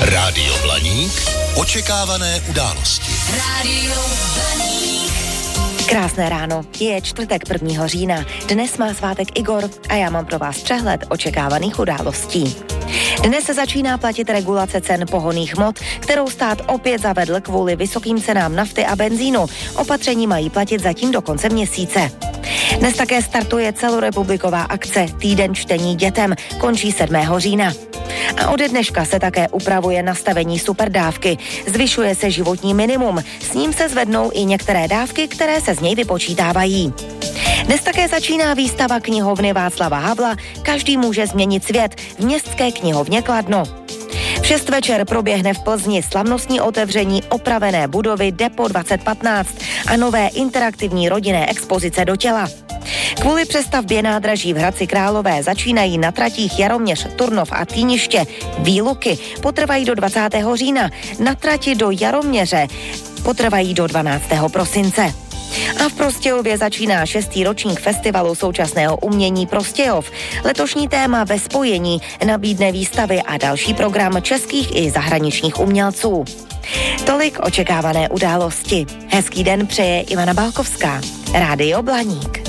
Rádio Blaník. Očekávané události. Rádio Blaník. Krásné ráno, je čtvrtek 1. října. Dnes má svátek Igor a já mám pro vás přehled očekávaných událostí. Dnes se začíná platit regulace cen pohonných hmot, kterou stát opět zavedl kvůli vysokým cenám nafty a benzínu. Opatření mají platit zatím do konce měsíce. Dnes také startuje celorepubliková akce Týden čtení dětem, končí 7. října. A ode dneška se také upravuje nastavení superdávky. Zvyšuje se životní minimum, s ním se zvednou i některé dávky, které se z něj vypočítávají. Dnes také začíná výstava knihovny Václava Havla Každý může změnit svět v Městské knihovně Kladno. V 6 večer proběhne v Plzni slavnostní otevření opravené budovy Depo 2015 a nové interaktivní rodinné expozice do těla. Kvůli přestavbě nádraží v Hradci Králové začínají na tratích Jaroměř, Turnov a Týniště výluky. Potrvají do 20. října. Na trati do Jaroměře potrvají do 12. prosince. A v Prostějově začíná 6. ročník festivalu současného umění Prostějov. Letošní téma Ve spojení nabídne výstavy a další program českých i zahraničních umělců. Tolik očekávané události. Hezký den přeje Ivana Balkovská. Rádio Blaník.